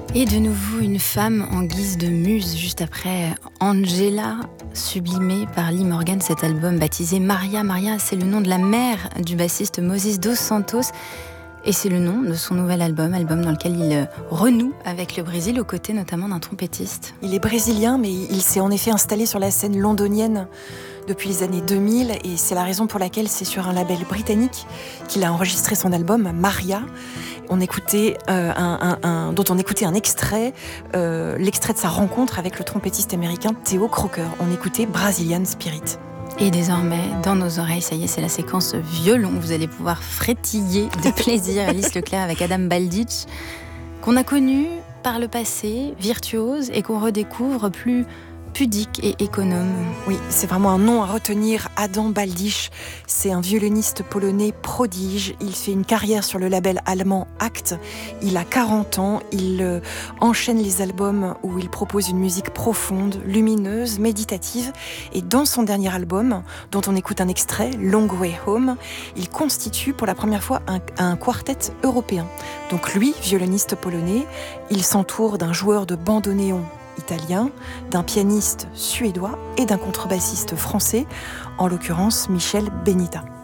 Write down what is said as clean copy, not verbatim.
Et de nouveau une femme en guise de muse, juste après Angela, sublimée par Lee Morgan, cet album baptisé Maria. Maria, c'est le nom de la mère du bassiste Moses dos Santos. Et c'est le nom de son nouvel album dans lequel il renoue avec le Brésil, aux côtés notamment d'un trompettiste. Il est brésilien, mais il s'est en effet installé sur la scène londonienne depuis les années 2000, et c'est la raison pour laquelle c'est sur un label britannique qu'il a enregistré son album Maria. On écoutait dont on écoutait un extrait, l'extrait de sa rencontre avec le trompettiste américain Theo Croker. On écoutait Brazilian Spirit. Et désormais, dans nos oreilles, ça y est, c'est la séquence violon. Vous allez pouvoir frétiller de plaisir Alice Leclerc avec Adam Baldich, qu'on a connu par le passé, virtuose, et qu'on redécouvre plus pudique et économe. Oui, c'est vraiment un nom à retenir. Adam Baldich, c'est un violoniste polonais prodige. Il fait une carrière sur le label allemand Act. Il a 40 ans. Il enchaîne les albums où il propose une musique profonde, lumineuse, méditative. Et dans son dernier album, dont on écoute un extrait, Long Way Home, il constitue pour la première fois un quartet européen. Donc lui, violoniste polonais, il s'entoure d'un joueur de bandoneon italien, d'un pianiste suédois et d'un contrebassiste français, en l'occurrence Michel Benita.